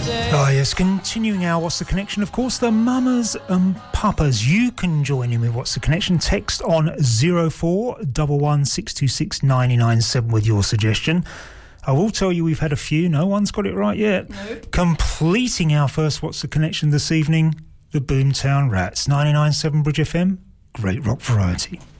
Oh yes, continuing our What's the Connection, of course, the mamas and papas. You can join in with What's the Connection. Text on 0411626997 with your suggestion. I will tell you we've had a few. No one's got it right yet. No. Completing our first What's the Connection this evening, the Boomtown Rats. 99.7 Bridge FM, great rock variety.